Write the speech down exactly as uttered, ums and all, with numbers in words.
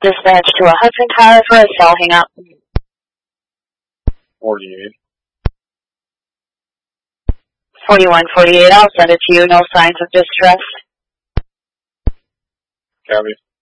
Dispatch to a Hudson car for a cell hang-up. forty-eight. forty-one forty-eight, I'll send it to you. No signs of distress. Copy.